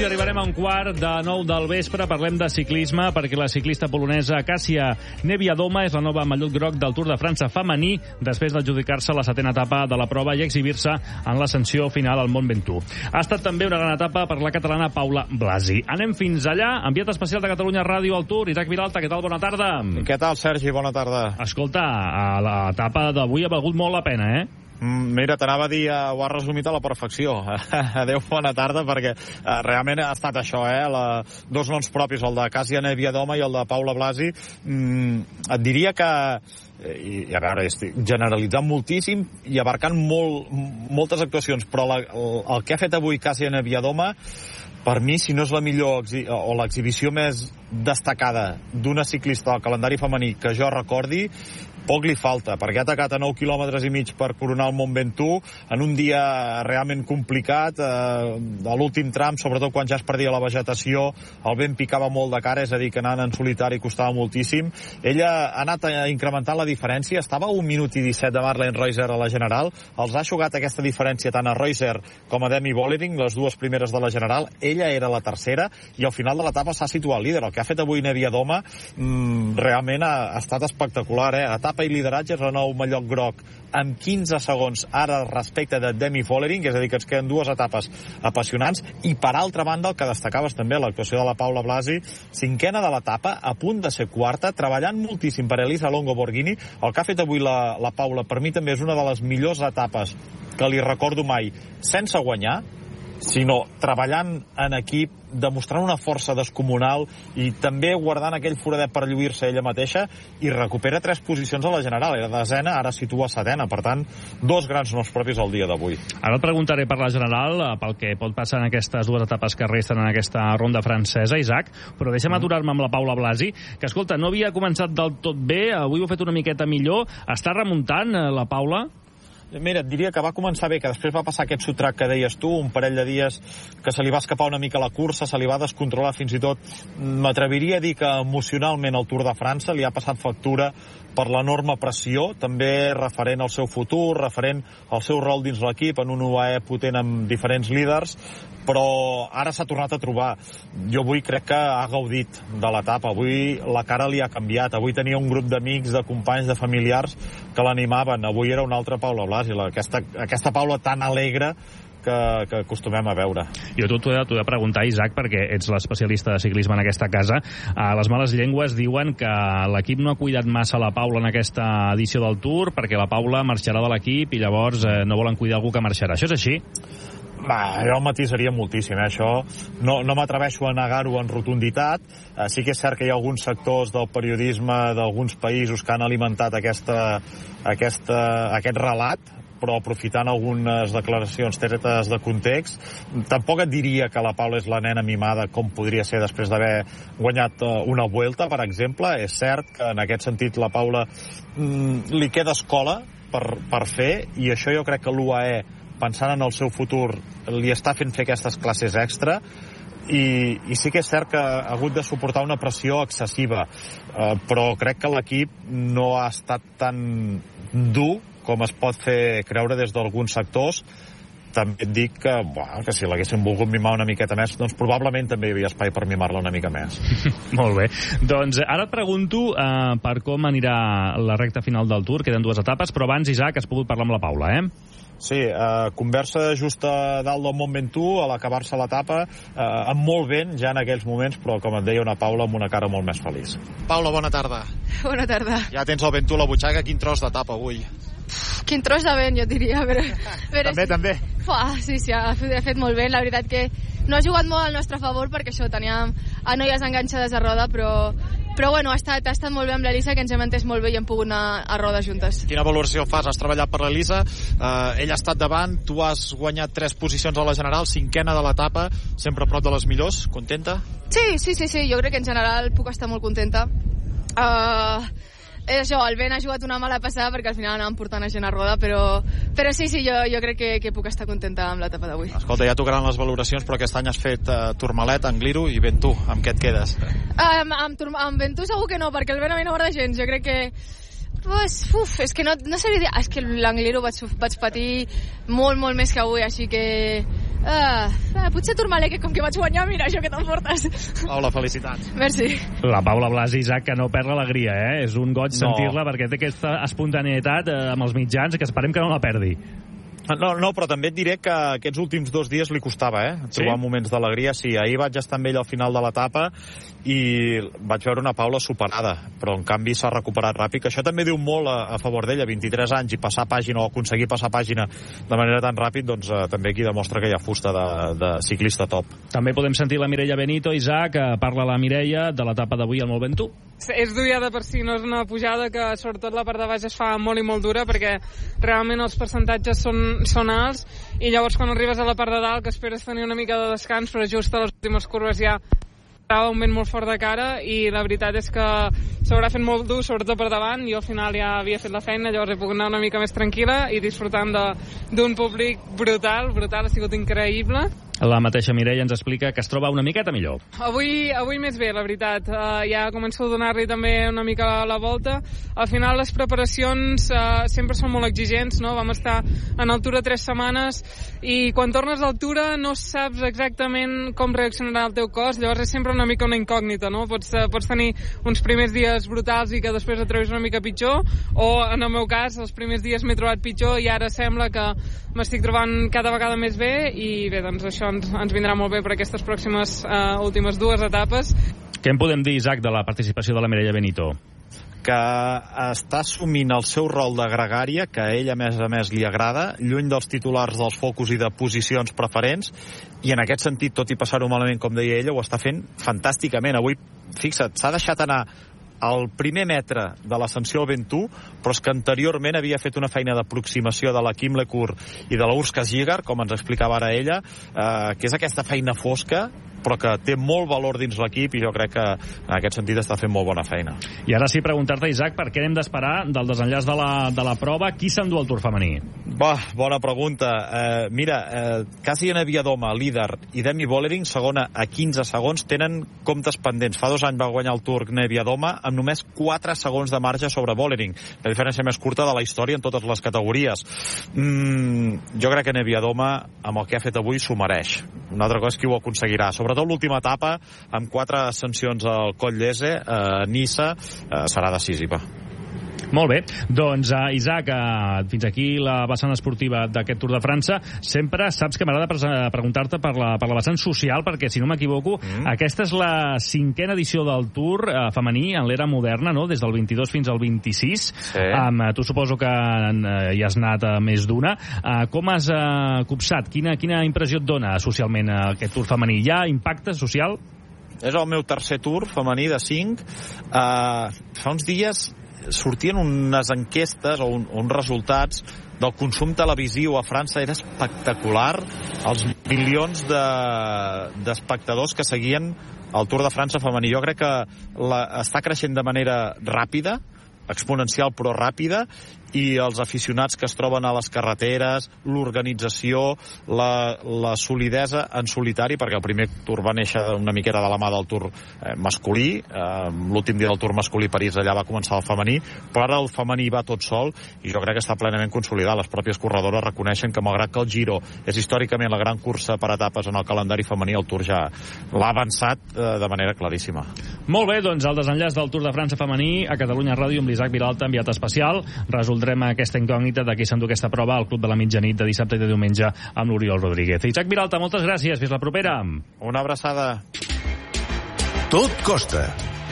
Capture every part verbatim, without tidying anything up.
i arribarem a un quart de nou del vespre. Parlem de ciclisme perquè la ciclista polonesa Kasia Niewiadoma és la nova mallot groc del Tour de França femení després d'adjudicar-se la setena etapa de la prova i exhibir-se en l'ascensió final al Mont Ventoux. Ha estat també una gran etapa per la catalana Paula Blasi. Anem fins allà. Enviat especial de Catalunya Ràdio al Tour, Isaac Vilalta, què tal? Bona tarda. Què tal, Sergi? Bona tarda. Escolta, l'etapa d'avui ha valgut molt la pena, eh? Mira, t'anava a dir, ho has resumit a la perfecció. Adéu, bona tarda, perquè eh, realment ha estat això, eh? La, dos noms propis, el de Kasia Niewiadoma i el de Paula Blasi. Mm, et diria que, i, i a veure, estic generalitzant moltíssim i abarcant molt, moltes actuacions, però la, el, el que ha fet avui Kasia Niewiadoma, per mi, si no és la millor o l'exhibició més destacada d'una ciclista del calendari femení que jo recordi, poc li falta, perquè ha atacat a nou quilòmetres i mig per coronar el Mont Ventoux en un dia realment complicat, eh, a l'últim tram, sobretot quan ja es perdia la vegetació, el vent picava molt de cara, és a dir, que anant en solitari costava moltíssim. Ella ha anat incrementant la diferència, estava a un minut i disset de Marlene Reusser a la General, els ha jugat aquesta diferència tant a Reusser com a Demi Vollering, les dues primeres de la General, ella era la tercera, i al final de l'etapa s'ha situat líder. El que ha fet avui Niewiadoma mmm, realment ha, ha estat espectacular, eh? Etapa i lideratge, renou mallot groc amb quinze segons ara respecte de Demi Vollering, és a dir, que ens queden dues etapes apassionants, i per altra banda el que destacaves també, l'actuació de la Paula Blasi, cinquena de l'etapa, a punt de ser quarta, treballant moltíssim per Elisa Longo Borghini. El que ha fet avui la, la Paula, per mi també és una de les millors etapes que li recordo mai sense guanyar, sinó treballant en equip, demostrant una força descomunal i també guardant aquell foradet per lluir-se ella mateixa, i recupera tres posicions a la General. Era desena, ara situa setena. Per tant, dos grans noms propis al dia d'avui. Ara et preguntaré per la General, pel que pot passar en aquestes dues etapes que resten en aquesta ronda francesa, Isaac, però deixa'm aturar-me amb la Paula Blasi, que, escolta, no havia començat del tot bé, avui ho ha fet una miqueta millor. Està remuntant, la Paula? Mira, et diria que va començar bé, que després va passar aquest sotrac que deies tu, un parell de dies que se li va escapar una mica la cursa, se li va descontrolar fins i tot. M'atreviria a dir que emocionalment el Tour de França li ha passat factura per l'enorme pressió, també referent al seu futur, referent al seu rol dins l'equip, en un U A E potent amb diferents líders, però ara s'ha tornat a trobar. Jo avui crec que ha gaudit de l'etapa, avui la cara li ha canviat, avui tenia un grup d'amics, de companys, de familiars que l'animaven, avui era una altra Paula Blasi, aquesta, aquesta Paula tan alegre que, que acostumem a veure. Jo t'ho he, he de preguntar, Isaac, perquè ets l'especialista de ciclisme en aquesta casa. Uh, les males llengües diuen que l'equip no ha cuidat massa la Paula en aquesta edició del Tour, perquè la Paula marxarà de l'equip i llavors eh, no volen cuidar algú que marxarà. Això és així? Va, jo el matisaria moltíssim, eh? Això no, no m'atreveixo a negar-ho en rotunditat. Eh, sí que és cert que hi ha alguns sectors del periodisme d'alguns països que han alimentat aquesta, aquesta, aquest relat, però aprofitant algunes declaracions tretes de context. Tampoc et diria que la Paula és la nena mimada com podria ser després d'haver guanyat una Vuelta, per exemple. És cert que en aquest sentit la Paula mm, li queda escola per, per fer, i això jo crec que l'U A E, pensant en el seu futur, li està fent fer aquestes classes extra, i, i sí que és cert que ha hagut de suportar una pressió excessiva, eh, però crec que l'equip no ha estat tan dur com es pot fer creure des d'alguns sectors. També et dic que, buah, que si l'haguessin volgut mimar una miqueta més, doncs probablement també hi havia espai per mimar-la una mica més. Molt bé. Doncs ara et pregunto eh, per com anirà la recta final del Tour. Queden dues etapes, però abans, Isaac, has pogut parlar amb la Paula, eh? Sí, eh, conversa just a dalt del Mont Ventoux, a l'acabar-se l'etapa, eh, amb molt vent ja en aquells moments, però com et deia, una Paula amb una cara molt més feliç. Paula, bona tarda. Bona tarda. Ja tens el Ventoux a la butxaca, quin tros d'etapa avui? Quin tros de vent, jo diria. Però, però també, sí. també. Fuà, sí, sí, ha fet, ha fet molt bé. La veritat que no ha jugat molt al nostre favor, perquè això, teníem a noies enganxades a roda, però, però bueno, ha estat, ha estat molt bé amb l'Elisa, que ens hem entès molt bé i hem pogut anar a roda juntes. Quina valoració fas? Has treballat per l'Elisa, eh, ella ha estat davant, tu has guanyat tres posicions a la General, cinquena de l'etapa, sempre a prop de les millors. Contenta? Sí, sí, sí, sí, jo crec que en general puc estar molt contenta. Uh, és això, el vent ha jugat una mala passada perquè al final anàvem portant a gent a roda, però, però sí, sí, jo, jo crec que, que puc estar contenta amb l'etapa d'avui. Escolta, ja tocaran les valoracions, però aquest any has fet uh, Tourmalet, Angliru i Ventoux. Amb què et quedes? Um, amb, amb Ventoux segur que no, perquè el vent a mi no m'agrada gens. Jo crec que pues, uf, és que no, no sabia dir... És que l'Angliru vaig, vaig patir molt, molt més que avui, així que Uh, uh, potser Tourmalet, que com que vaig guanyar, mira això que t'emportes. Paula, felicitats. Merci. La Paula Blasi, Isaac, que no perd l'alegria, eh? És un goig No. sentir-la perquè té aquesta espontaneïtat eh, amb els mitjans que esperem que no la perdi. No, no, però també et diré que aquests últims dos dies li costava, eh? Trobar Sí? moments d'alegria. Sí, ahir vaig estar amb ell al final de l'etapa i vaig veure una Paula superada, però en canvi s'ha recuperat ràpid, que això també diu molt a, a favor d'ella, vint-i-tres anys i passar pàgina o aconseguir passar pàgina de manera tan ràpid, doncs eh, també aquí demostra que hi ha fusta de, de ciclista top. També podem sentir la Mireia Benito, Isaac, que parla la Mireia de l'etapa d'avui al Mont Ventoux. És dur ja de per si, no és una pujada que sobretot la part de baix es fa molt i molt dura perquè realment els percentatges són, són alts i llavors quan arribes a la part de dalt que esperes tenir una mica de descans però just a les últimes curves ja estava un vent molt fort de cara i la veritat és que s'haurà fet molt dur, sobretot per davant. Jo al final ja havia fet la feina, llavors he pogut anar una mica més tranquil·la i disfrutant d'un públic brutal, brutal, ha sigut increïble. La mateixa Mireia ens explica que es troba una miqueta millor. Avui, avui més bé, la veritat. Uh, ja començo a donar-li també una mica la, la volta. Al final les preparacions uh, sempre són molt exigents, no? Vam estar en altura tres setmanes i quan tornes a altura no saps exactament com reaccionarà el teu cos, llavors és sempre una mica una incògnita, no? Pots, uh, pots tenir uns primers dies brutals i que després et trobis una mica pitjor, o en el meu cas, els primers dies m'he trobat pitjor i ara sembla que m'estic trobant cada vegada més bé i bé, doncs això ens, ens vindrà molt bé per aquestes pròximes uh, últimes dues etapes. Què en podem dir, Isaac, de la participació de la Mireia Benito? Que està assumint el seu rol de gregària, que a ell a més a més li agrada, lluny dels titulars dels focus i de posicions preferents, i en aquest sentit, tot i passar-ho malament, com deia ella, ho està fent fantàsticament. Avui, fixa't, s'ha deixat anar al primer metre de l'ascensió al Ventoux, però és que anteriorment havia fet una feina d'aproximació de la Kim Lecourt i de la Urska Zigar, com ens explicava ara ella, eh, que és aquesta feina fosca, però que té molt valor dins l'equip i jo crec que en aquest sentit està fent molt bona feina. I ara sí, preguntar-te, Isaac, per què hem d'esperar del desenllaç de la, de la prova? Qui s'endú el Tour femení? Bah, bona pregunta. Eh, mira, eh, Kasia Neviadoma, líder, i Demi Vollering, segona a quinze segons, tenen comptes pendents. Fa dos anys va guanyar el Tour Neviadoma amb només quatre segons de marge sobre Vollering, la diferència més curta de la història en totes les categories. Mm, jo crec que Neviadoma, amb el que ha fet avui, s'ho mereix. Una altra cosa és qui ho aconseguirà. Sobretot l'última etapa, amb quatre ascensions al Coll d'Ese, a Niça, eh, serà decisiva. Molt bé, doncs uh, Isaac, uh, fins aquí la vessant esportiva d'aquest Tour de França. Sempre saps que m'agrada pre preguntar-te per la, per la vessant social, perquè si no m'equivoco, mm. aquesta és la cinquena edició del Tour uh, femení en l'era moderna, no? Des del vint-i-dos fins al vint-i-sis. Sí. Um, tu suposo que uh, hi has anat a més d'una. Uh, com has uh, copsat? Quina, quina impressió et dona socialment uh, aquest Tour femení? Hi ha impacte social? És el meu tercer Tour femení de cinc. Uh, fa uns dies sortien unes enquestes o un, uns resultats del consum televisiu a França. Era espectacular els milions d'espectadors de, que seguien el Tour de França femení. Jo crec que la, està creixent de manera ràpida, exponencial però ràpida, i els aficionats que es troben a les carreteres, l'organització, la, la solidesa en solitari, perquè el primer Tour va néixer una miqueta de la mà del Tour eh, masculí, eh, l'últim dia del Tour masculí a París, allà va començar el femení, però ara el femení va tot sol, i jo crec que està plenament consolidat. Les pròpies corredores reconeixen que malgrat que el Giro és històricament la gran cursa per etapes en el calendari femení, el Tour ja l'ha avançat eh, de manera claríssima. Molt bé, doncs el desenllaç del Tour de França femení a Catalunya Ràdio amb l'Isaac Vilalta, enviat especial. Resoldrem aquesta incògnita de qui s'endú aquesta prova al Club de la Mitjanit de dissabte i de diumenge amb l'Oriol Rodríguez. Isaac Vilalta, moltes gràcies. Fins la propera. Una abraçada. Tot costa.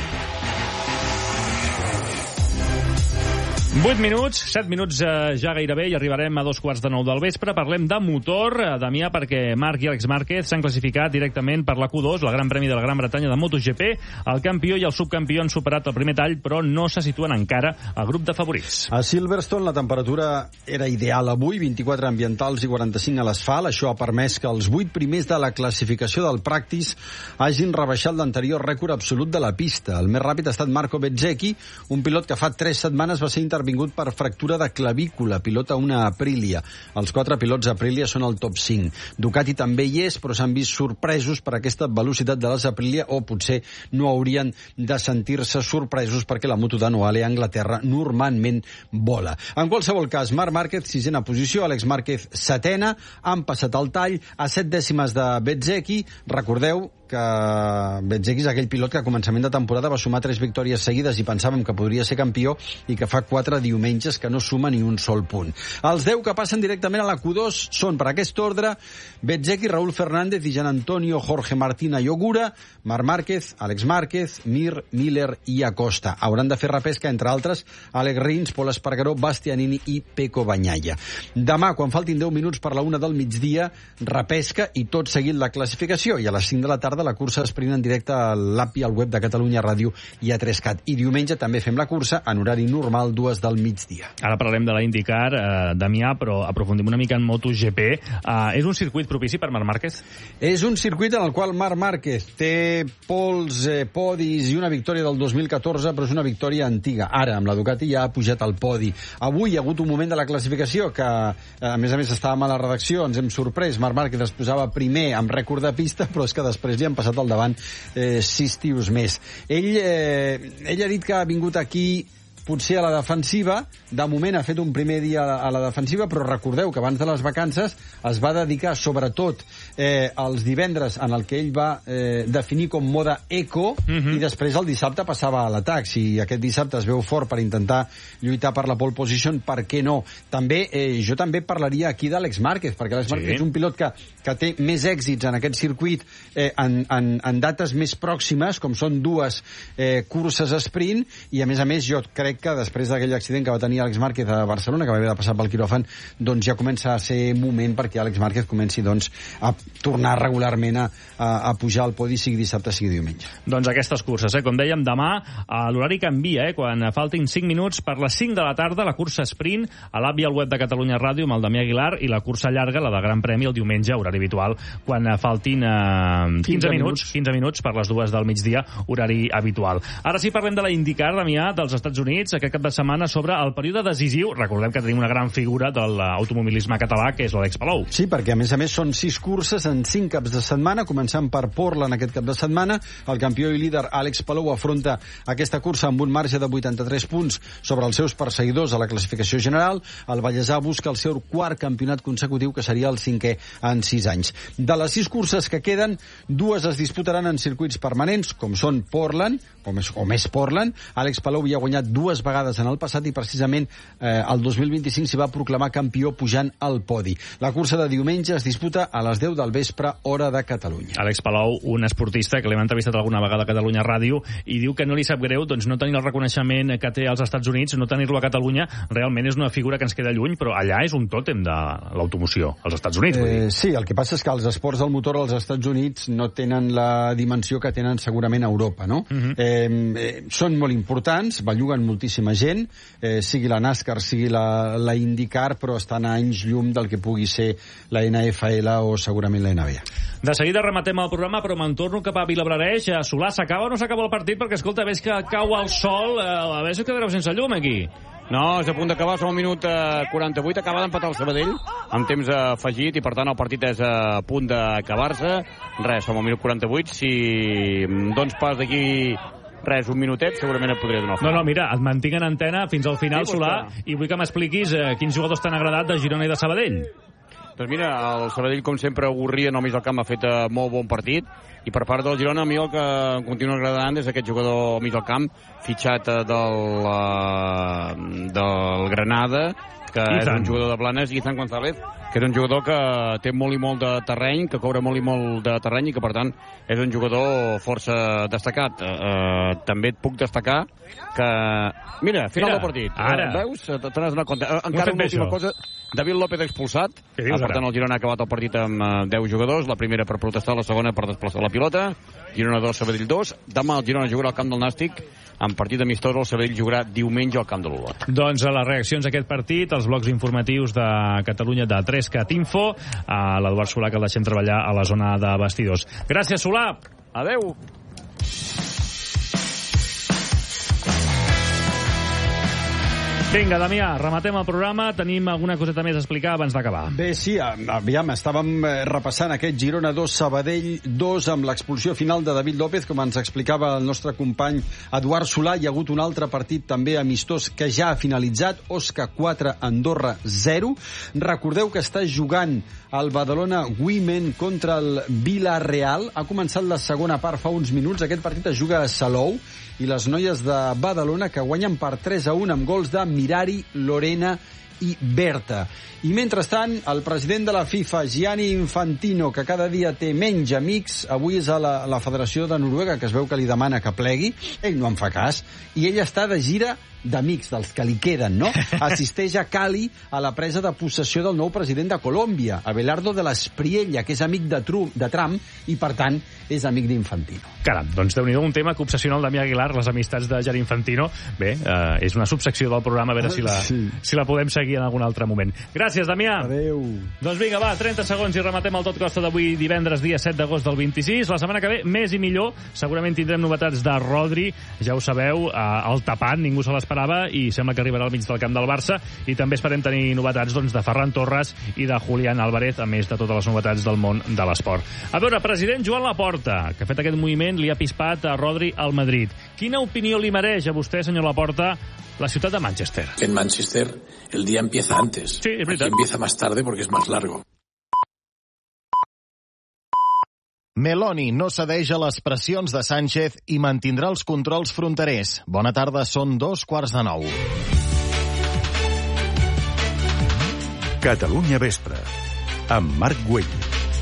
vuit minuts, set minuts eh, ja gairebé i arribarem a dos quarts de nou del vespre. Parlem de motor, eh, Damià, perquè Marc i Àlex Márquez s'han classificat directament per la Q dos, la Gran Premi de la Gran Bretanya de MotoGP. El campió i el subcampió han superat el primer tall, però no se situen encara al grup de favorits. A Silverstone la temperatura era ideal avui, vint-i-quatre ambientals i quaranta-cinc a l'asfalt. Això ha permès que els vuit primers de la classificació del Practice hagin rebaixat l'anterior rècord absolut de la pista. El més ràpid ha estat Marco Bezzecchi, un pilot que fa tres setmanes va ser intervingut intervingut per fractura de clavícula, pilota una Aprilia. Els quatre pilots Aprilia són al top cinc. Ducati també hi és, però s'han vist sorpresos per aquesta velocitat de les Aprilia, o potser no haurien de sentir-se sorpresos perquè la moto de Noale a Anglaterra normalment vola. En qualsevol cas, Marc Márquez, sisena posició, Àlex Márquez, setena, han passat el tall a set dècimes de Bezzecchi. Recordeu que Bezzecchi és aquell pilot que a començament de temporada va sumar tres victòries seguides i pensàvem que podria ser campió i que fa quatre diumenges que no suma ni un sol punt. Els deu que passen directament a la Q dos són, per aquest ordre, Bezzecchi, Raúl Fernández i Gian Antonio, Jorge Martina i Ogura, Marc Márquez, Àlex Márquez, Mir, Miller i Acosta. Hauran de fer repesca, entre altres, Àlex Rins, Pol Espargaró, Bastianini i Pecco Bagnaia. Demà, quan faltin deu minuts per la una del migdia, repesca i tot seguit la classificació, i a les cinc de la tarda la cursa sprint en directe a l'app i al web de Catalunya Ràdio i a tres cat. I diumenge també fem la cursa en horari normal, dues del migdia. Ara parlarem de la IndyCar, eh, Damià, però aprofundim una mica en MotoGP. Eh, és un circuit propici per Marc Márquez? És un circuit en el qual Marc Márquez té pols, eh, podis i una victòria del dos mil catorze, però és una victòria antiga. Ara, amb la Ducati, ja ha pujat al podi. Avui hi ha hagut un moment de la classificació que, a més a més, estàvem a la redacció, ens hem sorprès. Marc Márquez es posava primer amb rècord de pista, però és que després li han passat al davant eh, sis tios més. Ell, eh, ell ha dit que ha vingut aquí potser a la defensiva. De moment ha fet un primer dia a la defensiva, però recordeu que abans de les vacances es va dedicar sobretot eh, als divendres en el que ell va eh, definir com mode eco, uh-huh. i després el dissabte passava a l'atac. Si aquest dissabte es veu fort per intentar lluitar per la pole position, per què no? També, eh, jo també parlaria aquí d'Àlex Márquez, perquè Àlex sí. Márquez és un pilot que, que té més èxits en aquest circuit eh, en, en, en dates més pròximes, com són dues eh, curses sprint, i a més a més jo crec que després d'aquell accident que va tenir Àlex Márquez a Barcelona, que va haver de passar pel quiròfan, doncs ja comença a ser moment perquè Àlex Márquez comenci doncs, a tornar regularment a, a, a pujar al podi, sigui dissabte, sigui diumenge. Doncs aquestes curses, eh? Com dèiem, demà l'horari canvia, eh? Quan faltin cinc minuts per les cinc de la tarda, la cursa sprint a l'app i al web de Catalunya Ràdio amb el Damià Aguilar, i la cursa llarga, la de Gran Premi, el diumenge, horari habitual, quan faltin eh, quinze minuts, quinze minuts per les dues del migdia, horari habitual. Ara sí parlem de la IndyCar, Damià, dels Estats Units, aquest cap de setmana sobre el període decisiu. Recordem que tenim una gran figura de l'automobilisme català, que és l'Àlex Palou. Sí, perquè a més a més són sis curses en cinc caps de setmana, començant per Portland aquest cap de setmana. El campió i líder Àlex Palou afronta aquesta cursa amb un marge de vuitanta-tres punts sobre els seus perseguidors a la classificació general. El vallesà busca el seu quart campionat consecutiu, que seria el cinquè en sis anys. De les sis curses que queden, dues es disputaran en circuits permanents, com són Portland, o més, o més Portland. Àlex Palou hi ha guanyat dues vegades en el passat i precisament eh, el dos mil vint-i-cinc s'hi va proclamar campió pujant al podi. La cursa de diumenge es disputa a les deu del vespre, hora de Catalunya. Àlex Palou, un esportista que l'hem entrevistat alguna vegada a Catalunya Ràdio, i diu que no li sap greu doncs, no tenir el reconeixement que té als Estats Units, no tenir-lo a Catalunya. Realment és una figura que ens queda lluny, però allà és un tòtem de l'automoció, als Estats Units. Vull dir. Eh, sí, el que passa és que els esports del motor als Estats Units no tenen la dimensió que tenen segurament a Europa, no? Uh-huh. eh, eh, són molt importants, belluguen moltíssima gent, eh, sigui la NASCAR, sigui la, la IndyCar, però estan a anys llum del que pugui ser la N F L o segurament la N B A. De seguida rematem el programa, però me'n torno cap a Vilablareix. Solà, s'acaba o no s'acaba el partit? Perquè, escolta, veig que cau el sol, eh, a veure si quedareu sense llum aquí. No, és a punt d'acabar, som al minut eh, quaranta-vuit, acaba d'empatar el Sabadell amb temps afegit, i per tant el partit és a punt d'acabar-se. Res, som al minut quaranta-vuit, si doncs pas d'aquí res, un minutet, segurament et podria donar el No, no, mira, et mantinc en antena fins al final, sí, Solà, i vull que m'expliquis eh, quins jugadors t'han agradat de Girona i de Sabadell. Doncs mira, el Sabadell, com sempre, Gurria, només al camp, ha fet uh, molt bon partit, i per part del Girona, a mi el que em continua agradant és aquest jugador al mig del camp, fitxat uh, del, uh, del Granada, que I és tant. un jugador de Blanes, Izan González, que és un jugador que té molt i molt de terreny, que cobra molt i molt de terreny, i que, per tant, és un jugador força destacat. Uh, uh, també et puc destacar que... Mira, final Mira, del partit. Ara. Uh, veus? Te n'has donat compte. Uh, encara una última cosa. David López expulsat. Dius, per tant, el Girona ha acabat el partit amb uh, deu jugadors. La primera per protestar, la segona per desplaçar la pilota. Girona dos, Sabadell dos. Demà el Girona jugarà al camp del Nàstic. En partit amistós, el Sabadell jugarà diumenge al camp de l'Olot. Doncs a les reaccions a aquest partit, els blocs informatius de Catalunya de tres cat info, a l'Eduard Solà, que el deixem treballar a la zona de vestidors. Gràcies, Solà. Adeu. Vinga, Damià, rematem el programa. Tenim alguna coseta més a explicar abans d'acabar. Bé, sí, aviam, estàvem repassant aquest Girona dos, Sabadell dos, amb l'expulsió final de David López, com ens explicava el nostre company Eduard Solà. Hi ha hagut un altre partit també amistós que ja ha finalitzat, Osca quatre, Andorra zero. Recordeu que està jugant el Badalona Women contra el Villarreal. Ha començat la segona part fa uns minuts. Aquest partit es juga a Salou i les noies de Badalona que guanyen per tres a un amb gols de Mirari, Lorena i Berta. I mentrestant, el president de la FIFA, Gianni Infantino, que cada dia té menys amics, avui és a la, a la Federació de Noruega, que es veu que li demana que plegui. Ell no en fa cas. I ell està de gira d'amics, dels que li queden, no? Assisteix a Cali a la presa de possessió del nou president de Colòmbia, Abelardo de l'Espriella, que és amic de, Trump, de Trump i, per tant, és amic d'Infantino. Caram, doncs déu-n'hi-do, un tema que obsessiona el Damià Aguilar, les amistats de Gianni Infantino. Bé, eh, és una subsecció del programa, a veure si la, sí. si la podem seguir en algun altre moment. Gràcies, Damià. Adéu. Doncs vinga, va, trenta segons i rematem el Tot Costa d'avui divendres, dia set d'agost del vint-i-sis. La setmana que ve, més i millor. Segurament tindrem novetats de Rodri, ja ho sabeu, eh, el tapant, ningú se l'esperava, i sembla que arribarà al mig del camp del Barça. I també esperem tenir novetats doncs, de Ferran Torres i de Julián Álvarez, a més de totes les novetats del món de l'esport. A veure, president Joan Laporta, que ha fet aquest moviment, li ha pispat a Rodri al Madrid. Quina opinió li mereix a vostè, senyor Laporta, la ciutat de Manchester? En Manchester el día empieza antes. Sí, es verdad. Aquí empieza más tarde porque es más largo. Meloni no cedeix a les pressions de Sánchez i mantindrà els controls fronterers. Bona tarda, són dos quarts de nou. Catalunya Vespre, amb Marc Güell.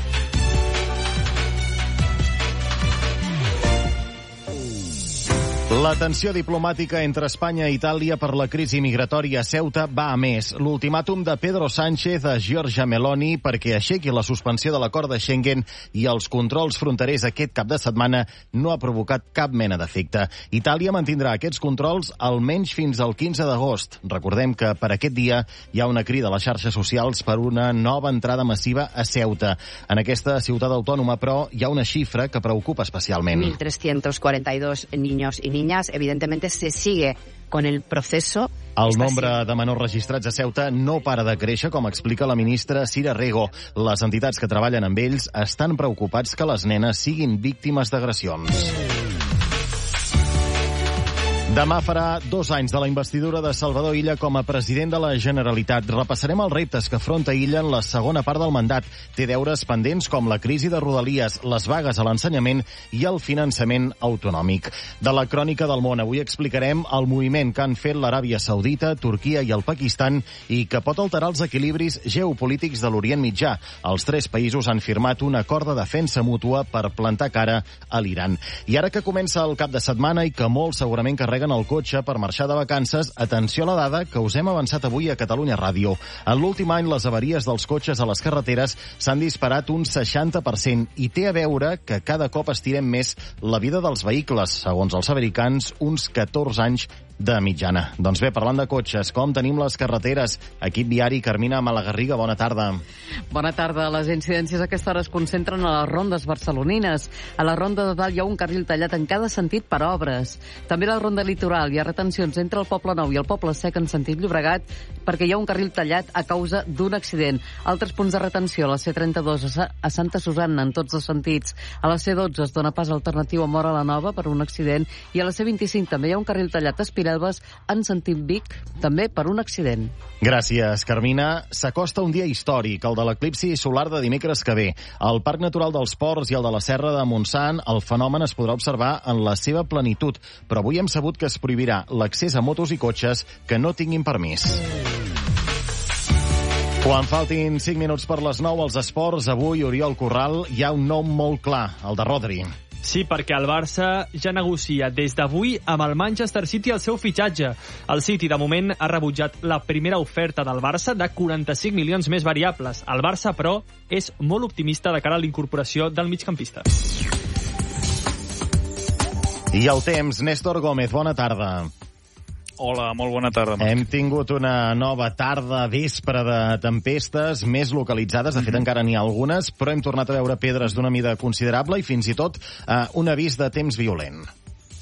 La tensió diplomàtica entre Espanya i Itàlia per la crisi migratòria a Ceuta va a més. L'ultimàtum de Pedro Sánchez a Giorgia Meloni perquè aixequi la suspensió de l'acord de Schengen i els controls fronterers aquest cap de setmana no ha provocat cap mena d'efecte. Itàlia mantindrà aquests controls almenys fins al quinze d'agost. Recordem que per aquest dia hi ha una crida a les xarxes socials per una nova entrada massiva a Ceuta. En aquesta ciutat autònoma, però, hi ha una xifra que preocupa especialment. mil trescientos cuarenta y dos niños y niñas, evidentemente se sigue con el proceso. El nombre de menors registrats a Ceuta no para de créixer, com explica la ministra Cira Rego. Les entitats que treballen amb ells estan preocupats que les nenes siguin víctimes d'agressions. Demà farà dos anys de la investidura de Salvador Illa com a president de la Generalitat. Repassarem els reptes que afronta Illa en la segona part del mandat. Té deures pendents com la crisi de Rodalies, les vagues a l'ensenyament i el finançament autonòmic. De la crònica del món, avui explicarem el moviment que han fet l'Aràbia Saudita, Turquia i el Pakistan i que pot alterar els equilibris geopolítics de l'Orient Mitjà. Els tres països han firmat un acord de defensa mútua per plantar cara a l'Iran. I ara que comença el cap de setmana i que molts segurament carreguen el cotxe per marxar de vacances, atenció a la dada que us hem avançat avui a Catalunya Ràdio. En l'últim any, les avaries dels cotxes a les carreteres s'han disparat un seixanta per cent i té a veure que cada cop estirem més la vida dels vehicles, segons els americans, uns catorze anys de mitjana. Doncs bé, parlant de cotxes, com tenim les carreteres? Equip viari, Carmina Malagarriga, bona tarda. Bona tarda. Les incidències a aquesta hora es concentren a les rondes barcelonines. A la ronda de dalt hi ha un carril tallat en cada sentit per obres. També a la ronda litoral hi ha retencions entre el Poble Nou i el Poble Sec en sentit Llobregat perquè hi ha un carril tallat a causa d'un accident. Altres punts de retenció a la C trenta-dos a Santa Susanna en tots dos sentits. A la C dotze es dona pas alternatiu a Móra la Nova per un accident i a la C vint-i-cinc també hi ha un carril tallat a Espiralbes en sentit Vic, també per un accident. Gràcies, Carmina. S'acosta un dia històric, el de l'eclipsi solar de dimecres que ve. Al Parc Natural dels Ports i el de la Serra de Montsant, el fenomen es podrà observar en la seva plenitud, però avui hem sabut que es prohibirà l'accés a motos i cotxes que no tinguin permís. Quan faltin cinc minuts per les nou als esports, avui, Oriol Corral, hi ha un nom molt clar, el de Rodri. Sí, perquè el Barça ja negocia des d'avui amb el Manchester City el seu fitxatge. El City, de moment, ha rebutjat la primera oferta del Barça de quaranta-cinc milions més variables. El Barça, però, és molt optimista de cara a l'incorporació del migcampista. I el temps, Néstor Gómez, bona tarda. Hola, molt bona tarda, Marc. Hem tingut una nova tarda, vespre de tempestes, més localitzades, de fet mm-hmm. encara n'hi ha algunes, però hem tornat a veure pedres d'una mida considerable i fins i tot eh, un avís de temps violent.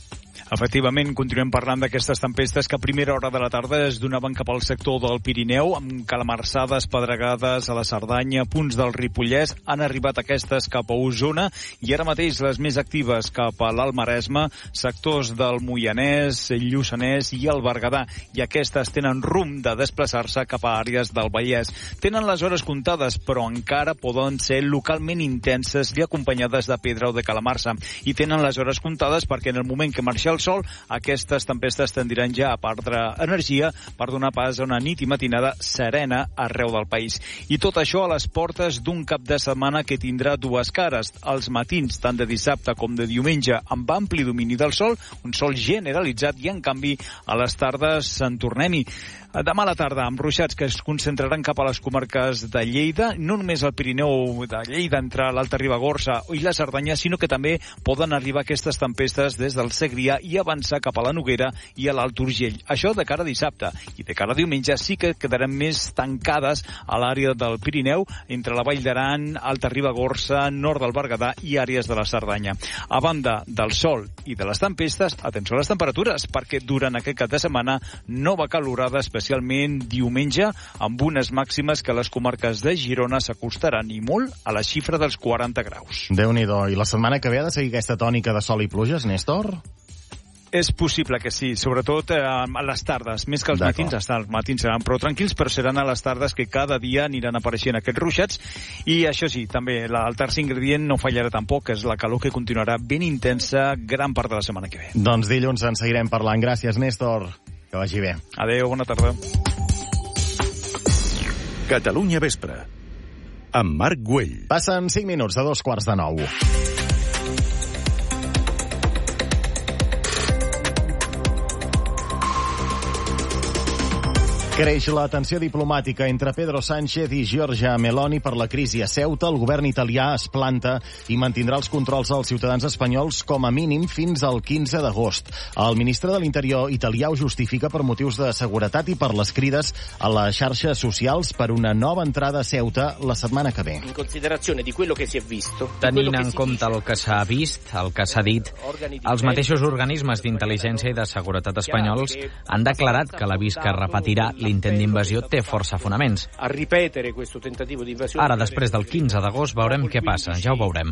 Efectivament, continuem parlant d'aquestes tempestes que a primera hora de la tarda es donaven cap al sector del Pirineu, amb calamarsades, pedregades a la Cerdanya, punts del Ripollès. Han arribat aquestes cap a Osona i ara mateix les més actives cap a l'Alt Maresme, sectors del Moianès, Lluçanès i el Berguedà. I aquestes tenen rumb de desplaçar-se cap a àrees del Vallès. Tenen les hores comptades, però encara poden ser localment intenses i acompanyades de pedra o de calamarsa. I tenen les hores comptades perquè en el moment que marxa el sol, aquestes tempestes tendiran ja a perdre energia per donar pas a una nit i matinada serena arreu del país. I tot això a les portes d'un cap de setmana que tindrà dues cares. Els matins, tant de dissabte com de diumenge, amb ampli domini del sol, un sol generalitzat, i en canvi a les tardes se'n tornem-hi. Demà a la tarda, amb ruixats que es concentraran cap a les comarques de Lleida, no només al Pirineu de Lleida, entre l'Alta Ribagorça i la Cerdanya, sinó que també poden arribar aquestes tempestes des del Segrià i avançar cap a la Noguera i a l'Alt Urgell. Això de cara a dissabte. I de cara a diumenge sí que quedaran més tancades a l'àrea del Pirineu, entre la Vall d'Aran, Alta Ribagorça, nord del Berguedà i àrees de la Cerdanya. A banda del sol i de les tempestes, atenció a les temperatures, perquè durant aquest cap de setmana nova calorada, especialment diumenge, amb unes màximes que a les comarques de Girona s'acostaran i molt a la xifra dels quaranta graus. Déu-n'hi-do. I la setmana que ve ha de seguir aquesta tònica de sol i pluges, Néstor? És possible que sí, sobretot eh, a les tardes, més que els matins. Hasta els matins seran prou tranquils, però seran a les tardes que cada dia aniran apareixent aquests ruixats. I això sí, també el tercer ingredient no fallarà tampoc, és la calor que continuarà ben intensa gran part de la setmana que ve. Doncs dilluns en seguirem parlant. Gràcies, Néstor. Que vagi bé. Adéu, bona tarda. Catalunya Vespre, amb Marc Güell. Passen cinc minuts de dos quarts de nou. Creix la tensió diplomàtica entre Pedro Sánchez i Giorgia Meloni per la crisi a Ceuta. El govern italià es planta i mantindrà els controls als ciutadans espanyols com a mínim fins al quinze d'agost. El ministre de l'Interior italià ho justifica per motius de seguretat i per les crides a les xarxes socials per una nova entrada a Ceuta la setmana que ve. In considerazione di quello che si è visto, tenint en compte el que s'ha vist, el que s'ha dit, els mateixos organismes d'intel·ligència i de seguretat espanyols han declarat que l'avís que repetirà l'intent d'invasió té força fonaments. Ara, després del quinze d'agost, veurem què passa. Ja ho veurem.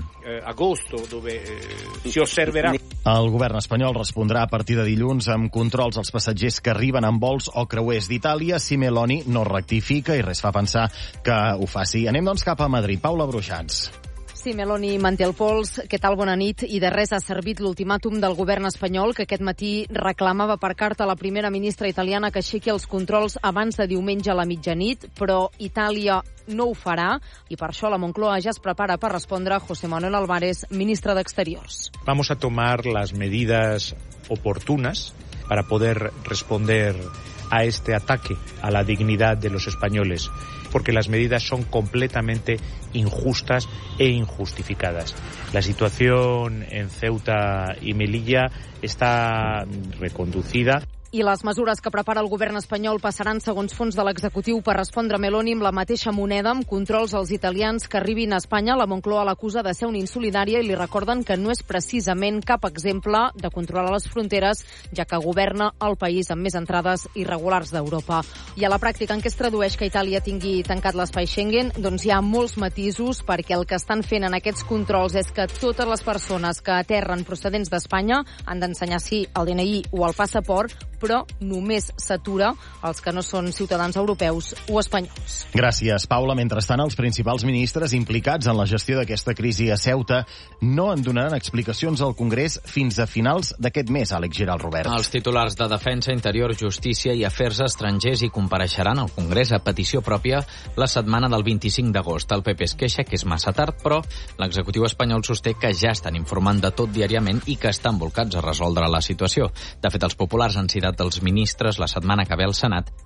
El govern espanyol respondrà a partir de dilluns amb controls als passatgers que arriben en vols o creuers d'Itàlia si Meloni no rectifica, i res fa pensar que ho faci. Anem, doncs, cap a Madrid. Paula Bruixats. Sí, Meloni manté el pols. Què tal? Bona nit. I de res ha servit l'ultimàtum del govern espanyol, que aquest matí reclamava per carta a la primera ministra italiana que aixequi els controls abans de diumenge a la mitjanit, però Itàlia no ho farà, i per això la Moncloa ja es prepara per respondre. José Manuel Álvarez, ministre d'Exteriors. Vamos a tomar las medidas oportunas para poder responder a este ataque a la dignidad de los españoles, porque las medidas son completamente injustas e injustificadas. La situación en Ceuta y Melilla está reconducida. I les mesures que prepara el govern espanyol passaran, segons fons de l'executiu, per respondre a Meloni amb la mateixa moneda, amb controls als italians que arribin a Espanya. La Moncloa l'acusa de ser una insolidària i li recorden que no és precisament cap exemple de controlar les fronteres, ja que governa el país amb més entrades irregulars d'Europa. I a la pràctica, en què es tradueix que Itàlia tingui tancat l'espai Schengen? Doncs hi ha molts matisos, perquè el que estan fent en aquests controls és que totes les persones que aterren procedents d'Espanya han d'ensenyar sí el D N I o el passaport, però només s'atura els que no són ciutadans europeus o espanyols. Gràcies, Paula. Mentrestant, els principals ministres implicats en la gestió d'aquesta crisi a Ceuta no en donaran explicacions al Congrés fins a finals d'aquest mes, Àlex Giral Robert. Els titulars de Defensa, Interior, Justícia i Afers Estrangers hi compareixeran al Congrés a petició pròpia la setmana del vint-i-cinc d'agost. El P P es queixa que és massa tard, però l'executiu espanyol sosté que ja estan informant de tot diàriament i que estan volcats a resoldre la situació. De fet, els populars han citat els ministres la setmana que ve al Senat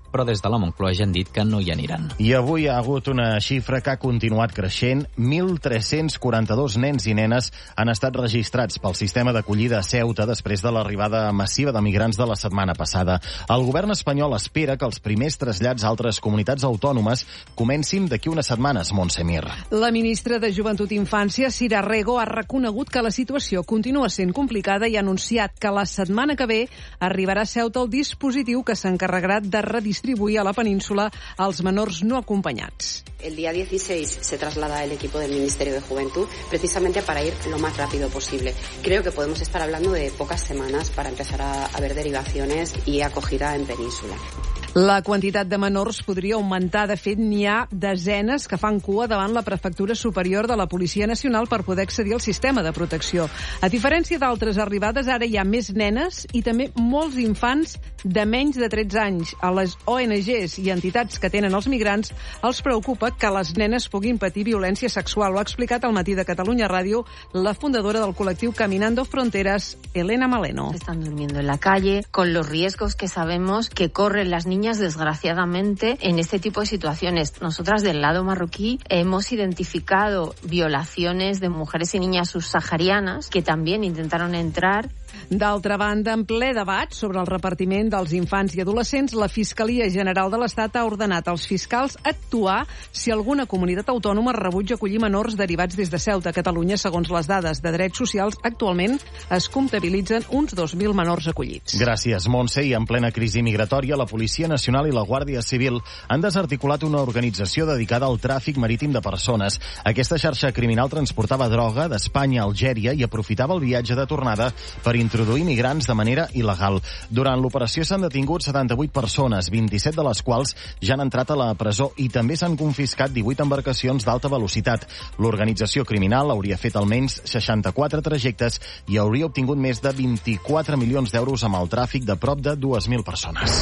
però des de la Moncloa ja han dit que no hi aniran. I avui hi ha hagut una xifra que ha continuat creixent. mil tres-cents quaranta-dos nens i nenes han estat registrats pel sistema d'acollida a Ceuta després de l'arribada massiva de migrants de la setmana passada. El govern espanyol espera que els primers trasllats a altres comunitats autònomes comencin d'aquí unes setmanes, Montse Mir. La ministra de Joventut i Infància, Sira Rego, ha reconegut que la situació continua sent complicada i ha anunciat que la setmana que ve arribarà a Ceuta el dispositiu que s'ha encarregat de redistribuir a la península als menors no acompanyats. El día dieciséis se traslada el equipo del Ministerio de Juventud precisamente para ir lo más rápido posible. Creo que podemos estar hablando de pocas semanas para empezar a, a ver derivaciones y acogida en península. La quantitat de menors podria augmentar. De fet, n'hi ha desenes que fan cua davant la Prefectura Superior de la Policia Nacional per poder accedir al sistema de protecció. A diferència d'altres arribades, ara hi ha més nenes i també molts infants de menys de tretze anys. A les O N Ges i entitats que tenen els migrants els preocupa que les nenes puguin patir violència sexual. Ho ha explicat al Matí de Catalunya Ràdio la fundadora del col·lectiu Caminando Fronteras, Elena Maleno. Están durmiendo en la calle con los riesgos que sabemos que corren las niñas desgraciadamente en este tipo de situaciones. Nosotras del lado marroquí hemos identificado violaciones de mujeres y niñas subsaharianas que también intentaron entrar. D'altra banda, en ple debat sobre el repartiment dels infants i adolescents, la Fiscalia General de l'Estat ha ordenat als fiscals actuar si alguna comunitat autònoma rebutja acollir menors derivats des de Ceuta a Catalunya. Segons les dades de drets socials, actualment es comptabilitzen uns dos mil menors acollits. Gràcies, Montse. I en plena crisi migratòria, la Policia Nacional i la Guàrdia Civil han desarticulat una organització dedicada al tràfic marítim de persones. Aquesta xarxa criminal transportava droga d'Espanya a Algèria i aprofitava el viatge de tornada per introduir migrants de manera il·legal. Durant l'operació s'han detingut setanta-vuit persones, vint-i-set de les quals ja han entrat a la presó i també s'han confiscat divuit embarcacions d'alta velocitat. L'organització criminal hauria fet almenys seixanta-quatre trajectes i hauria obtingut més de vint-i-quatre milions d'euros amb el tràfic de prop de dues mil persones.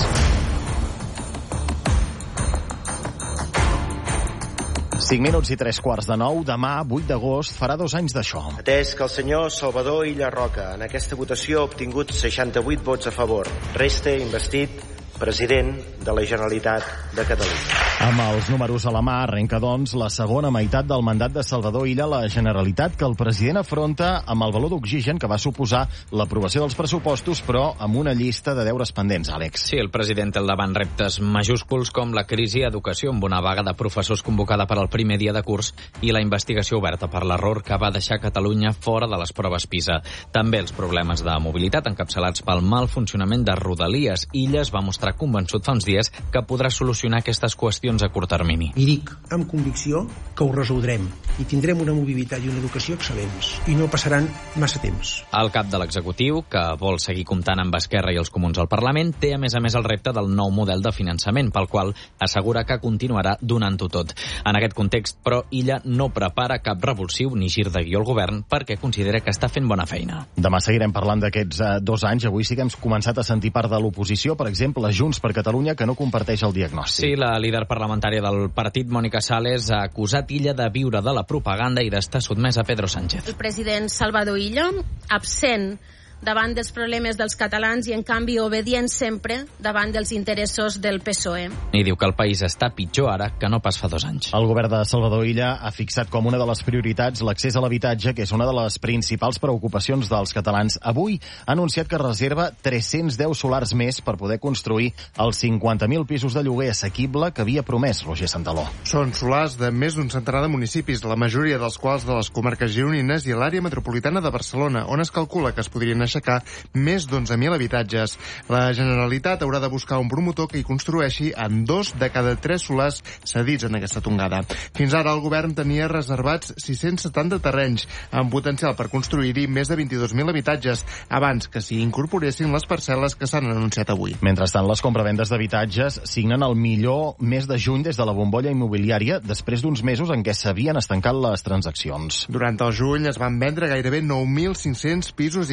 cinc minuts i tres quarts de nou. Demà, vuit d'agost, farà dos anys d'això. Atès que el senyor Salvador Illa Roca en aquesta votació ha obtingut seixanta-vuit vots a favor, resta investit president de la Generalitat de Catalunya. Amb els números a la mà, arrenca, doncs, la segona meitat del mandat de Salvador Illa a la Generalitat, que el president afronta amb el valor d'oxigen que va suposar l'aprovació dels pressupostos, però amb una llista de deures pendents, Àlex. Sí, el president té al davant reptes majúsculs com la crisi a educació, amb una vaga de professors convocada per al primer dia de curs i la investigació oberta per l'error que va deixar Catalunya fora de les proves PISA. També els problemes de mobilitat encapçalats pel mal funcionament de Rodalies. Illa es va mostrar convençut fa uns dies que podrà solucionar aquestes qüestions a curt termini. I dic amb convicció que ho resoldrem i tindrem una mobilitat i una educació excel·lents i no passaran massa temps. El cap de l'executiu, que vol seguir comptant amb Esquerra i els comuns al Parlament, té a més a més el repte del nou model de finançament, pel qual assegura que continuarà donant-ho tot. En aquest context, però, Illa no prepara cap revulsiu ni gir de guió al govern perquè considera que està fent bona feina. Demà seguirem parlant d'aquests eh, dos anys. Avui sí que hem començat a sentir part de l'oposició, per exemple, Junts per Catalunya, que no comparteix el diagnòstic. Sí, la líder parlamentària del partit, Mònica Sales, ha acusat Illa de viure de la propaganda i d'estar sotmès a Pedro Sánchez. El president Salvador Illa, absent davant dels problemes dels catalans i, en canvi, obedient sempre davant dels interessos del P S O E. I diu que el país està pitjor ara que no pas fa dos anys. El govern de Salvador Illa ha fixat com una de les prioritats l'accés a l'habitatge, que és una de les principals preocupacions dels catalans. Avui ha anunciat que reserva tres-cents deu solars més per poder construir els cinquanta mil pisos de lloguer assequible que havia promès Roger Santaló. Són solars de més d'un centenar de municipis, la majoria dels quals de les comarques gironines i l'àrea metropolitana de Barcelona, on es calcula que es podrien aixecar més d'onze mil habitatges. La Generalitat haurà de buscar un promotor que hi construeixi en dos de cada tres solars cedits en aquesta tongada. Fins ara el govern tenia reservats sis-cents setanta terrenys, amb potencial per construir-hi més de vint-i-dos mil habitatges, abans que s'hi incorporessin les parcel·les que s'han anunciat avui. Mentrestant, les compravendes d'habitatges signen el millor mes de juny des de la bombolla immobiliària, després d'uns mesos en què s'havien estancat les transaccions. Durant el juny es van vendre gairebé nou mil cinc-cents pisos i cases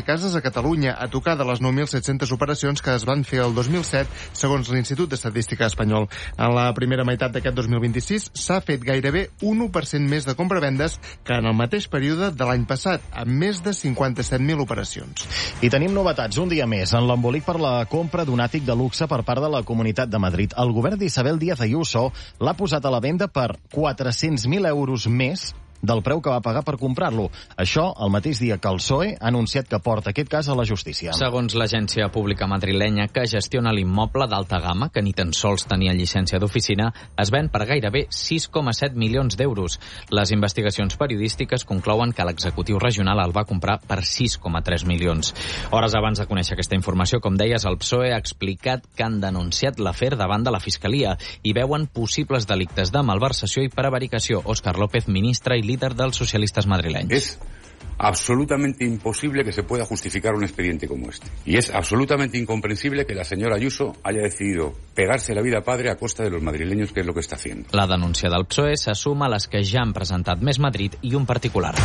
Catalunya, a tocar de les nou mil set-centes operacions que es van fer el dos mil set, segons l'Institut d'Estadística espanyol. En la primera meitat d'aquest dos mil vint-i-sis s'ha fet gairebé un u per cent més de compravendes que en el mateix període de l'any passat, amb més de cinquanta-set mil operacions. I tenim novetats un dia més en l'embolic per la compra d'un àtic de luxe per part de la Comunitat de Madrid. El govern d'Isabel Díaz Ayuso l'ha posat a la venda per quatre-cents mil euros més del preu que va pagar per comprar-lo. Això el mateix dia que el P S O E ha anunciat que porta aquest cas a la justícia. Segons l'agència pública madrilenya que gestiona l'immoble d'alta gamma, que ni tan sols tenia llicència d'oficina, es ven per gairebé sis coma set milions d'euros. Les investigacions periodístiques conclouen que l'executiu regional el va comprar per sis coma tres milions. Hores abans de conèixer aquesta informació, com deies, el P S O E ha explicat que han denunciat l'afer davant de la Fiscalia i veuen possibles delictes de malversació i prevaricació. Òscar López, ministre i líder dels socialistes madrilenys. Es absolutamente imposible que se pueda justificar un expediente como este. Y es absolutamente incomprensible que la señora Ayuso haya decidido pegarse la vida padre a costa de los madrileños, que es lo que está haciendo. La denúncia del P S O E se suma a les que ja han presentat Més Madrid i un particular.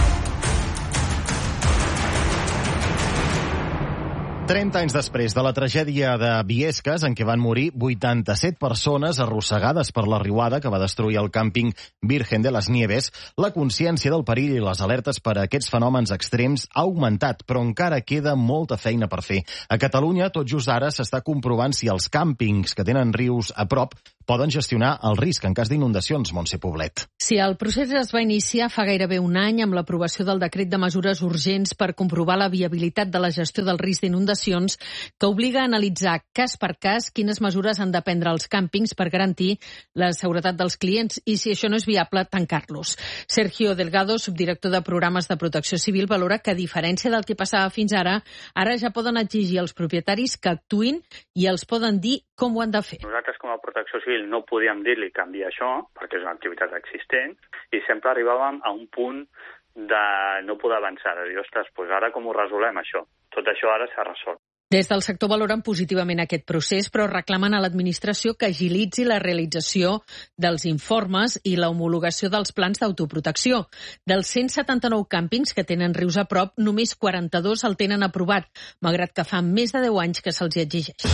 trenta anys després de la tragèdia de Biescas, en què van morir vuitanta-set persones arrossegades per la riuada que va destruir el càmping Virgen de las Nieves, la consciència del perill i les alertes per a aquests fenòmens extrems ha augmentat, però encara queda molta feina per fer. A Catalunya, tot just ara, s'està comprovant si els càmpings que tenen rius a prop poden gestionar el risc en cas d'inundacions, Montse Poblet. Sí, el procés es va iniciar fa gairebé un any amb l'aprovació del decret de mesures urgents per comprovar la viabilitat de la gestió del risc d'inundacions, que obliga a analitzar cas per cas quines mesures han de prendre els càmpings per garantir la seguretat dels clients i, si això no és viable, tancar-los. Sergio Delgado, subdirector de Programes de Protecció Civil, valora que, a diferència del que passava fins ara, ara ja poden exigir als propietaris que actuïn i els poden dir com ho han de fer. Nosaltres, com a Protecció Civil, no podíem dir-li canviar això, perquè és una activitat existent, i sempre arribàvem a un punt de no poder avançar, de dir, ostres, doncs ara com ho resolem, això? Tot això ara s'ha resolt. Des del sector valoren positivament aquest procés, però reclamen a l'administració que agilitzi la realització dels informes i la homologació dels plans d'autoprotecció. Dels cent setanta-nou càmpings que tenen rius a prop, només quaranta-dos el tenen aprovat, malgrat que fa més de deu anys que se'ls exigeix.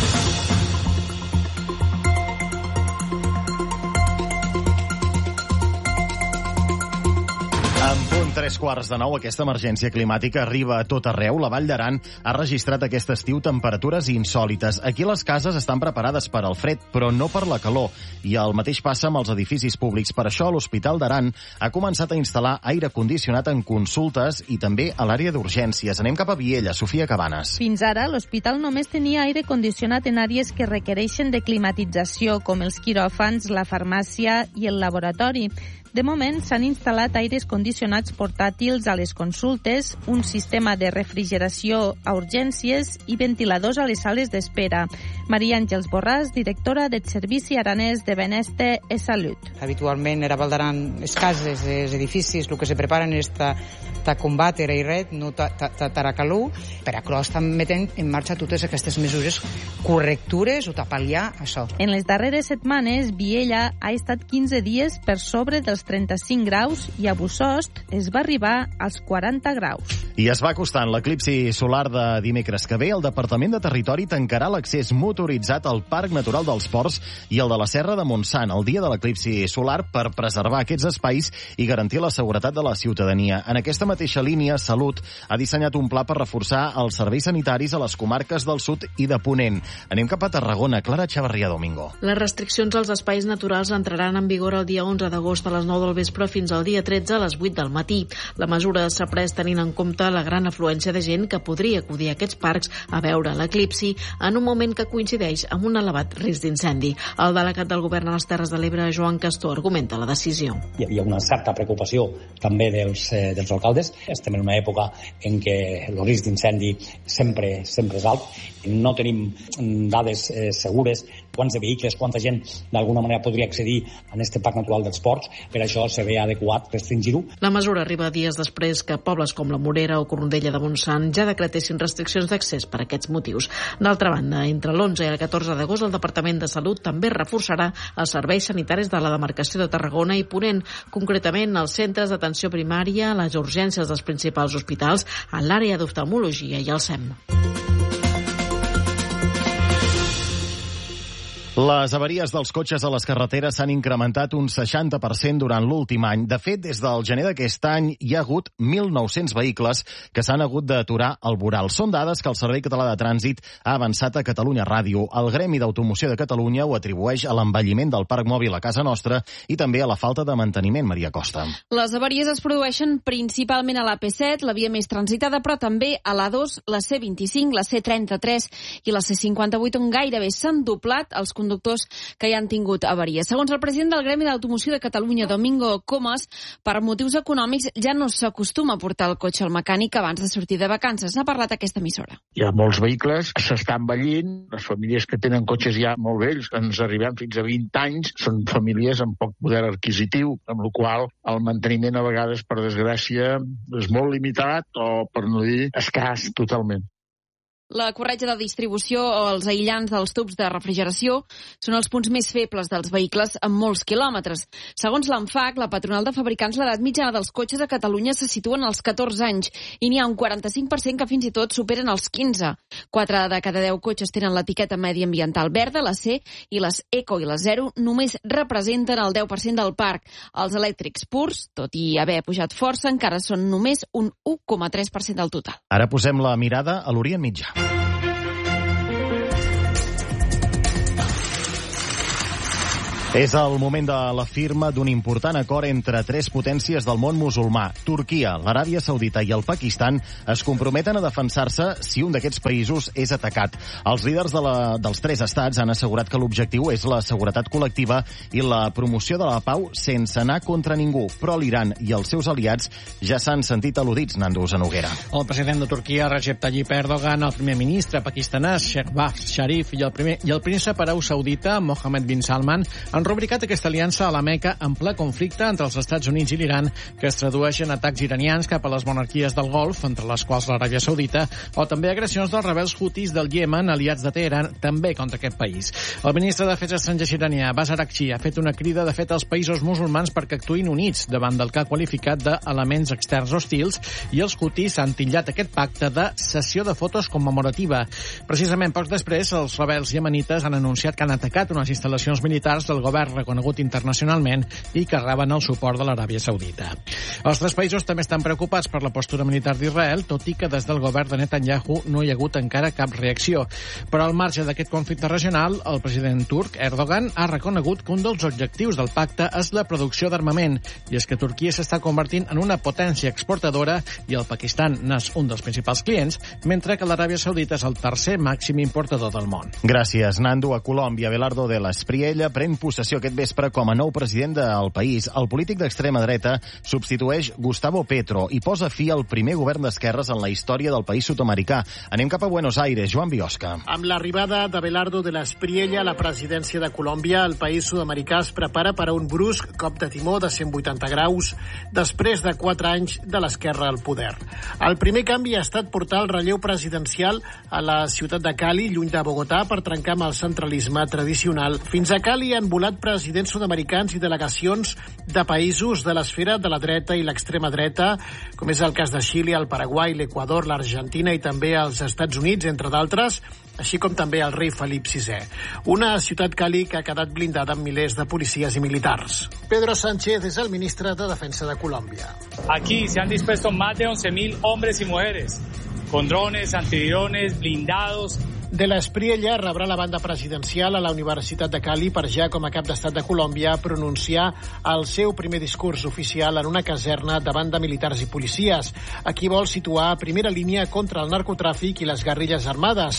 En punt tres quarts de nou, aquesta emergència climàtica arriba a tot arreu. La Vall d'Aran ha registrat aquest estiu temperatures insòlites. Aquí les cases estan preparades per al fred, però no per la calor. I el mateix passa amb els edificis públics. Per això l'Hospital d'Aran ha començat a instal·lar aire condicionat en consultes i també a l'àrea d'urgències. Anem cap a Viella, Sofia Cabanes. Fins ara, l'hospital només tenia aire condicionat en àrees que requereixen de climatització, com els quiròfans, la farmàcia i el laboratori. De moment, s'han instal·lat aires condicionats portàtils a les consultes, un sistema de refrigeració a urgències i ventiladors a les sales d'espera. Maria Àngels Borràs, directora del Servici Aranès de Benestar i Salut. Habitualment era Val d'Aran, les cases, els edificis, el que se preparen és ta, ta combatre i red, no ta, ta, ta, ta calor. Per això estan metent en marxa totes aquestes mesures correctures o ta pal·liar això. En les darreres setmanes, Viella ha estat quinze dies per sobre dels trenta-cinc graus i a Bussost es va arribar als quaranta graus. I es va acostant l'eclipsi solar de dimecres que ve. El Departament de Territori tancarà l'accés motoritzat al Parc Natural dels Ports i el de la Serra de Montsant el dia de l'eclipsi solar per preservar aquests espais i garantir la seguretat de la ciutadania. En aquesta mateixa línia, Salut ha dissenyat un pla per reforçar els serveis sanitaris a les comarques del sud i de Ponent. Anem cap a Tarragona. Clara Chavarria Domingo. Les restriccions als espais naturals entraran en vigor el dia onze d'agost a les nou del vespre fins al dia tretze a les vuit del matí. La mesura s'ha pres tenint en compte la gran afluència de gent que podria acudir a aquests parcs a veure l'eclipsi en un moment que coincideix amb un elevat risc d'incendi. El delegat del govern a les Terres de l'Ebre, Joan Castor, argumenta la decisió. Hi havia una certa preocupació també dels, eh, dels alcaldes. Estem en una època en què el risc d'incendi sempre, sempre és alt. No tenim dades eh, segures quants de vehicles, quanta gent d'alguna manera podria accedir a aquest parc natural dels ports. Per això se ve adequat restringir-ho. La mesura arriba dies després que pobles com la Morera o Cornudella de Montsant ja decretessin restriccions d'accés per aquests motius. D'altra banda, entre l'onze i el catorze d'agost el Departament de Salut també reforçarà els serveis sanitaris de la demarcació de Tarragona i Ponent, concretament els centres d'atenció primària, les urgències dels principals hospitals, en l'àrea d'oftalmologia i el S E M. Les avaries dels cotxes a les carreteres s'han incrementat un seixanta per cent durant l'últim any. De fet, des del gener d'aquest any hi ha hagut mil nou-cents vehicles que s'han hagut d'aturar al voral. Són dades que el Servei Català de Trànsit ha avançat a Catalunya Ràdio. El Gremi d'Automoció de Catalunya ho atribueix a l'envelliment del parc mòbil a casa nostra i també a la falta de manteniment, Maria Costa. Les avaries es produeixen principalment a l'A P set, la via més transitada, però també a l'A dos, la C vint-i-cinc, la C trenta-tres i la C cinquanta-vuit, on gairebé s'han doblat els conductors que hi han tingut avaries. Segons el president del Gremi d'Automoció de Catalunya, Domingo Comas, per motius econòmics ja no s'acostuma a portar el cotxe al mecànic abans de sortir de vacances. N'ha parlat aquesta emissora. Hi ha molts vehicles que s'estan envellint, les famílies que tenen cotxes ja molt vells, que ens arribem fins a vint anys, són famílies amb poc poder adquisitiu, amb la qual el manteniment a vegades, per desgràcia, és molt limitat o, per no dir, escàs totalment. La corretja de distribució o els aïllants dels tubs de refrigeració són els punts més febles dels vehicles amb molts quilòmetres. Segons l'ANFAC, la patronal de fabricants, l'edat mitjana dels cotxes a Catalunya se situen als catorze anys i n'hi ha un quaranta-cinc per cent que fins i tot superen els quinze. quatre de cada deu cotxes tenen l'etiqueta mediambiental verda, la C, i les Eco i les Zero només representen el deu per cent del parc. Els elèctrics purs, tot i haver pujat força, encara són només un u coma tres per cent del total. Ara posem la mirada a l'Orient Mitjà. És el moment de la firma d'un important acord entre tres potències del món musulmà. Turquia, l'Aràbia Saudita i el Pakistan es comprometen a defensar-se si un d'aquests països és atacat. Els líders de la, dels tres estats han assegurat que l'objectiu és la seguretat col·lectiva i la promoció de la pau sense anar contra ningú. Però l'Iran i els seus aliats ja s'han sentit al·ludits, Nando Zanoguera. El president de Turquia, Recep Tayyip Erdogan, el primer ministre pakistanès, Shehbaz Sharif, i el, primer, i el príncep hereu saudita, Mohammed bin Salman, han rubricat aquesta aliança a la Meca en ple conflicte entre els Estats Units i l'Iran, que es tradueix en atacs iranians cap a les monarquies del Golf, entre les quals l'Aràbia Saudita, o també agressions dels rebels hutis del Iemen, aliats de Teheran, també contra aquest país. El ministre d'Afers Estrangers iranià, Abbas Araghchi, ha fet una crida, de fet, als països musulmans perquè actuïn units davant del que ha qualificat d'elements externs hostils, i els hutis han titllat aquest pacte de sessió de fotos commemorativa. Precisament pocs després, els rebels iemenites han anunciat que han atacat unes instal·lacions militars del govern reconegut internacionalment i que reben el suport de l'Aràbia Saudita. Els tres països també estan preocupats per la postura militar d'Israel, tot i que des del govern de Netanyahu no hi ha hagut encara cap reacció. Però al marge d'aquest conflicte regional, el president turc, Erdogan, ha reconegut que un dels objectius del pacte és la producció d'armament, i és que Turquia s'està convertint en una potència exportadora i el Pakistan n'és un dels principals clients, mentre que l'Aràbia Saudita és el tercer màxim importador del món. Gràcies, Nando. A Colòmbia, Abelardo de l'Espriella pren possessió aquest vespre com a nou president del país. El polític d'extrema dreta substitueix Gustavo Petro i posa fi al primer govern d'esquerres en la història del país sud-americà. Anem cap a Buenos Aires. Joan Biosca. Amb l'arribada d'Abelardo de l'Espriella a la presidència de Colòmbia, el país sud-americà es prepara per a un brusc cop de timó de cent vuitanta graus després de quatre anys de l'esquerra al poder. El primer canvi ha estat portar el relleu presidencial a la ciutat de Cali, lluny de Bogotà, per trencar amb el centralisme tradicional. Fins a Cali han volat presidents sud-americans i delegacions de països de l'esfera de la dreta i l'extrema dreta, com és el cas de Xile, el Paraguai, l'Equador, l'Argentina i també els Estats Units, entre d'altres, així com també el rei Felip sisè. Una ciutat Cali que ha quedat blindada amb milers de policies i militars. Pedro Sánchez és el ministre de Defensa de Colòmbia. Aquí se han dispuesto más de once mil hombres y mujeres, con drones, antidrones, blindados. De l'Espriella rebrà la banda presidencial a la Universitat de Cali per ja, com a cap d'estat de Colòmbia, pronunciar el seu primer discurs oficial en una caserna davant de militars i policies. Aquí vol situar a primera línia contra el narcotràfic i les guerrilles armades.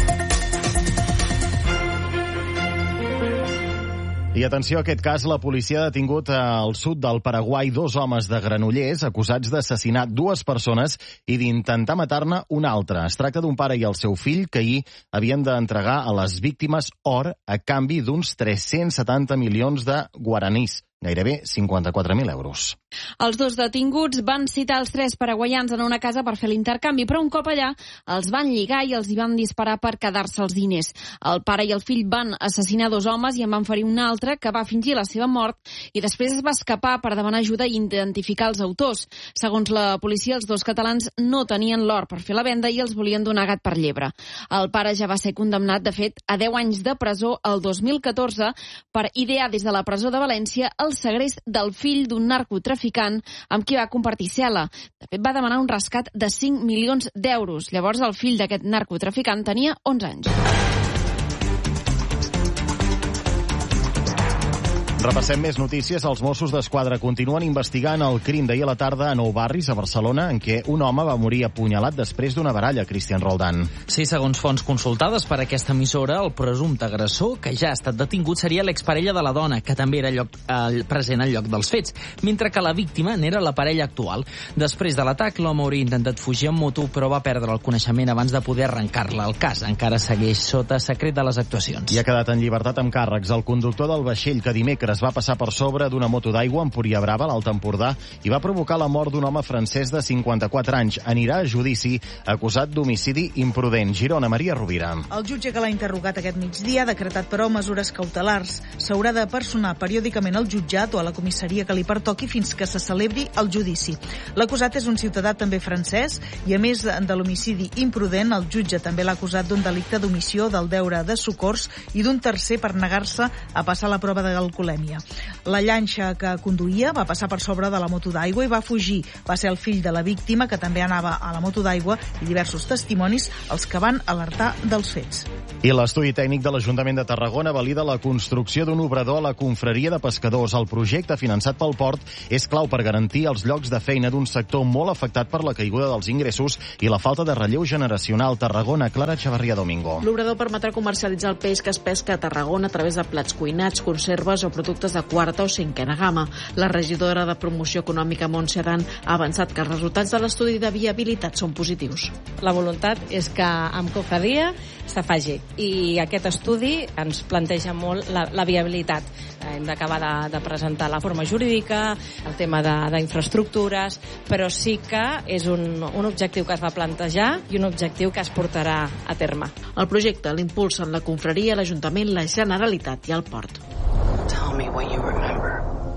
I atenció a aquest cas, la policia ha detingut al sud del Paraguai dos homes de Granollers acusats d'assassinar dues persones i d'intentar matar-ne una altra. Es tracta d'un pare i el seu fill que ahir havien d'entregar a les víctimes or a canvi d'uns tres-cents setanta milions de guaranís, gairebé cinquanta-quatre mil euros. Els dos detinguts van citar els tres paraguaians en una casa per fer l'intercanvi, però un cop allà els van lligar i els hi van disparar per quedar-se els diners. El pare i el fill van assassinar dos homes i en van ferir un altre que va fingir la seva mort i després es va escapar per demanar ajuda i identificar els autors. Segons la policia, els dos catalans no tenien l'or per fer la venda i els volien donar gat per llebre. El pare ja va ser condemnat, de fet, a deu anys de presó el dos mil catorze per idear des de la presó de València el segrest del fill d'un narcotraficant amb qui va compartir cel·la. De fet, va demanar un rescat de cinc milions d'euros. Llavors, el fill d'aquest narcotraficant tenia onze anys. Repassem més notícies. Els Mossos d'Esquadra continuen investigant el crim d'ahir a la tarda a Nou Barris, a Barcelona, en què un home va morir apunyalat després d'una baralla. Cristian Roldán. Sí, segons fonts consultades per aquesta emissora, el presumpte agressor, que ja ha estat detingut, seria l'exparella de la dona, que també era lloc, eh, present al lloc dels fets, mentre que la víctima n'era la parella actual. Després de l'atac, l'home hauria intentat fugir amb moto, però va perdre el coneixement abans de poder arrencar-la. El cas encara segueix sota secret de les actuacions. I ha quedat en llibertat amb càrrecs el conductor del vaixell que dimecres es va passar per sobre d'una moto d'aigua en Empúria Brava, l'Alt Empordà, i va provocar la mort d'un home francès de cinquanta-quatre anys. Anirà a judici acusat d'homicidi imprudent. Girona, Maria Rovira. El jutge que l'ha interrogat aquest migdia ha decretat, però, mesures cautelars. S'haurà de personar periòdicament al jutjat o a la comissaria que li pertoqui fins que se celebri el judici. L'acusat és un ciutadà també francès i, a més de l'homicidi imprudent, el jutge també l'ha acusat d'un delicte d'omissió del deure de socors i d'un tercer per negar-se a passar la prova d'alcoholèmia. La llanxa que conduïa va passar per sobre de la moto d'aigua i va fugir. Va ser el fill de la víctima, que també anava a la moto d'aigua, i diversos testimonis els que van alertar dels fets. I l'estudi tècnic de l'Ajuntament de Tarragona valida la construcció d'un obrador a la confraria de pescadors. El projecte, finançat pel port, és clau per garantir els llocs de feina d'un sector molt afectat per la caiguda dels ingressos i la falta de relleu generacional. Tarragona, Clara Echevarría Domingo. L'obrador permetrà comercialitzar el peix que es pesca a Tarragona a través de plats cuinats, conserves o productes de quarta o cinquena gamma. La regidora de Promoció Econòmica, Montse Adán, ha avançat que els resultats de l'estudi de viabilitat són positius. La voluntat és que amb confraria se faci i aquest estudi ens planteja molt la, la viabilitat. Hem d'acabar de, de presentar la forma jurídica, el tema d'infraestructures, però sí que és un, un objectiu que es va plantejar i un objectiu que es portarà a terme. El projecte l'impulsen la confraria, l'Ajuntament, la Generalitat i el Port. Tell me what you remember.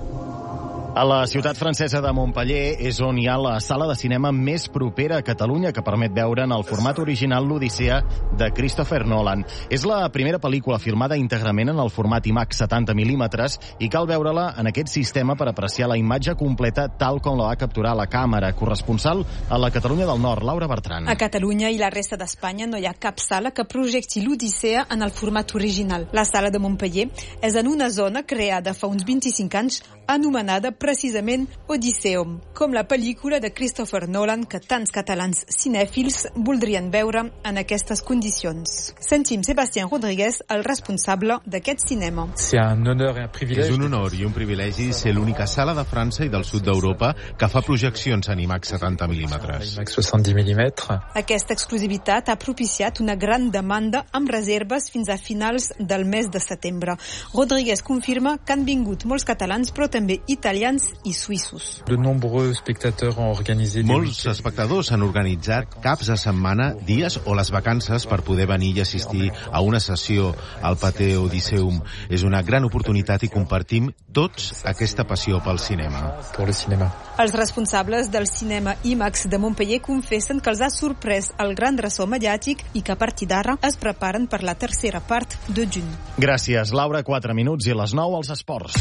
A la ciutat francesa de Montpellier és on hi ha la sala de cinema més propera a Catalunya, que permet veure en el format original l'Odissea de Christopher Nolan. És la primera pel·lícula filmada íntegrament en el format IMAX setanta mil·límetres i cal veure-la en aquest sistema per apreciar la imatge completa tal com la va capturar la càmera. Corresponsal a la Catalunya del Nord, Laura Bertran. A Catalunya i la resta d'Espanya no hi ha cap sala que projecti l'Odissea en el format original. La sala de Montpellier és en una zona creada fa uns vint-i-cinc anys anomenada precisament Odysseum, com la pel·lícula de Christopher Nolan que tants catalans cinèfils voldrien veure en aquestes condicions. Sentim Sebastián Rodríguez, el responsable d'aquest cinema. És un honor i un privilegi ser l'única sala de França i del sud d'Europa que fa projeccions en IMAX setanta mil·límetres. Aquesta exclusivitat ha propiciat una gran demanda amb reserves fins a finals del mes de setembre. Rodríguez confirma que han vingut molts catalans, però també italians i suïssos. Molts espectadors han organitzat caps de setmana, dies o les vacances per poder venir i assistir a una sessió al Pathé Odysseum. És una gran oportunitat i compartim tots aquesta passió pel cinema. Els responsables del cinema IMAX de Montpellier confessen que els ha sorprès el gran ressò mediàtic i que a partir d'ara es preparen per la tercera part de Dune. Gràcies, Laura. Quatre minuts i les nou als esports.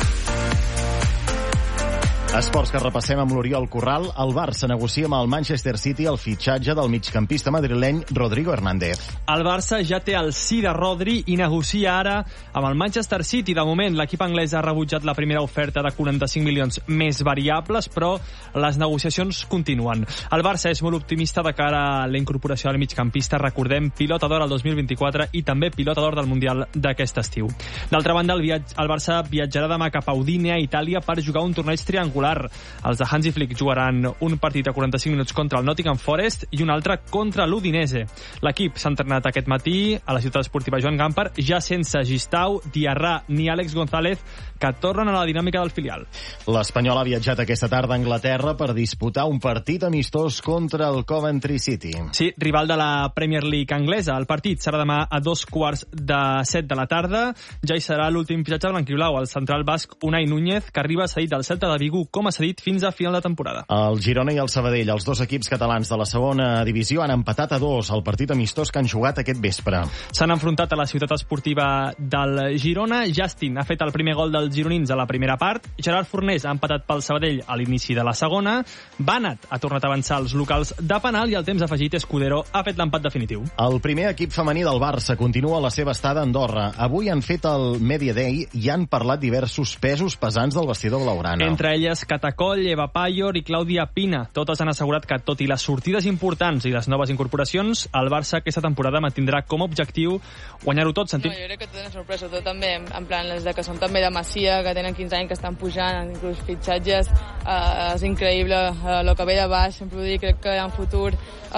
Esports que repassem amb l'Oriol Corral. El Barça negocia amb el Manchester City el fitxatge del migcampista madrileny Rodrigo Hernández. El Barça ja té el sí de Rodri i negocia ara amb el Manchester City. De moment, l'equip anglès ha rebutjat la primera oferta de quaranta-cinc milions més variables, però les negociacions continuen. El Barça és molt optimista de cara a la incorporació del migcampista. Recordem, pilota d'or al dos mil vint-i-quatre i també pilota d'or del Mundial d'aquest estiu. D'altra banda, el, viatge, el Barça viatjarà demà cap a Udine, a Itàlia, per jugar un torneig triangular particular. Els de Hansi Flick jugaran un partit a quaranta-cinc minuts contra el Nottingham Forest i un altre contra l'Udinese. L'equip s'ha entrenat aquest matí a la ciutat esportiva Joan Gamper, ja sense Gistau, Diarra ni Àlex González, que tornen a la dinàmica del filial. L'Espanyol ha viatjat aquesta tarda a Anglaterra per disputar un partit amistós contra el Coventry City. Sí, rival de la Premier League anglesa. El partit serà demà a dos quarts de set de la tarda. Ja hi serà l'últim fitxatge blanquiblau, el central basc Unai Núñez, que arriba cedit del Celta de Vigo com a cedit fins a final de temporada. El Girona i el Sabadell, els dos equips catalans de la segona divisió, han empatat a dos el partit amistós que han jugat aquest vespre. S'han enfrontat a la ciutat esportiva del Girona. Justin ha fet el primer gol dels gironins a la primera part. Gerard Fornés ha empatat pel Sabadell a l'inici de la segona. Banat ha tornat a avançar els locals de penal i al temps afegit Escudero ha fet l'empat definitiu. El primer equip femení del Barça continua la seva estada a Andorra. Avui han fet el Media Day i han parlat diversos pesos pesants del vestidor blaugrana. Entre elles Catacoll, Eva Payor i Clàudia Pina. Totes han assegurat que, tot i les sortides importants i les noves incorporacions, el Barça aquesta temporada mantindrà com a objectiu guanyar-ho tot. Sentim? No, jo crec que tot és una sorpresa, tot també, en plan, les de que són també de Masia, que tenen quinze anys, que estan pujant, inclús fitxatges, eh, és increïble, el eh, que ve de baix, sempre ho dic, crec que hi ha un futur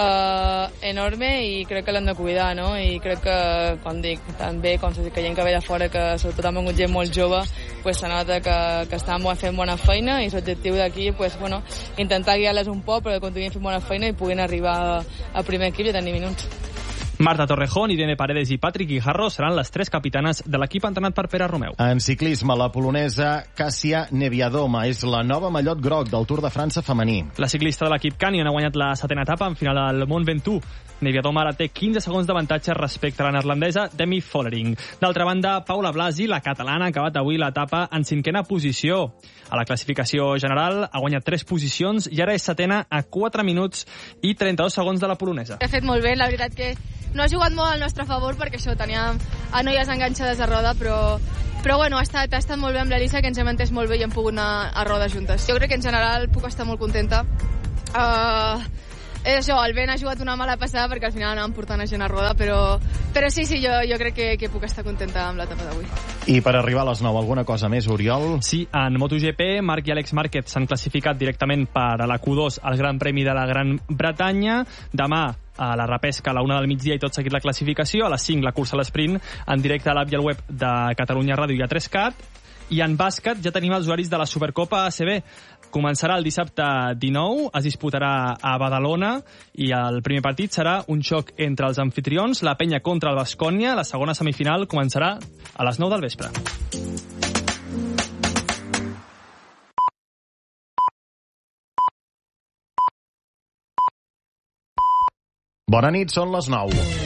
eh, enorme i crec que l'hem de cuidar, no? I crec que, com dic, també, com que gent que ve de fora, que sobretot ha vengut gent molt jove, pues, se nota que, que estan fent bona feina i l'objectiu d'aquí, pues, bueno, intentar guiar-les un poc perquè continuïn fent bona feina i puguin arribar al primer equip i tenir minuts. Marta Torrejón, Irene Paredes i Patrick Guijarro seran les tres capitanes de l'equip entrenat per Pere Romeu. En ciclisme, la polonesa Kasia Neviadoma és la nova mallot groc del Tour de França femení. La ciclista de l'equip Canyon ha guanyat la setena etapa en final del Mont Ventoux. Neviadoma ara té quinze segons d'avantatge respecte a la neerlandesa Demi Vollering. D'altra banda, Paula Blasi, la catalana, ha acabat avui l'etapa en cinquena posició. A la classificació general ha guanyat tres posicions i ara és setena a quatre minuts i trenta-dos segons de la polonesa. Ha fet molt bé, la veritat que no ha jugat molt al nostre favor perquè això, teníem a noies enganxades a roda, però, però bueno, ha estat, ha estat molt bé amb l'Elisa, que ens hem entès molt bé i hem pogut anar a roda juntes. Jo crec que en general puc estar molt contenta. Uh, és això, el vent ha jugat una mala passada perquè al final anàvem portant a gent a roda, però, però sí, sí, jo, jo crec que, que puc estar contenta amb l'etapa d'avui. I per arribar a les nou, alguna cosa més, Oriol? Sí, en MotoGP, Marc i Àlex Márquez s'han classificat directament per a la Q dos al Gran Premi de la Gran Bretanya. Demà a la repesca a la una del migdia i tot seguit la classificació. A les cinc la cursa a l'esprint en directe a l'app i al web de Catalunya Ràdio i a tres cat. I en bàsquet ja tenim els horaris de la Supercopa A C B. Començarà el dissabte dinou, es disputarà a Badalona i el primer partit serà un xoc entre els anfitrions, la Penya contra el Baskonia. La segona semifinal començarà a les nou del vespre. Bona nit, són les nou.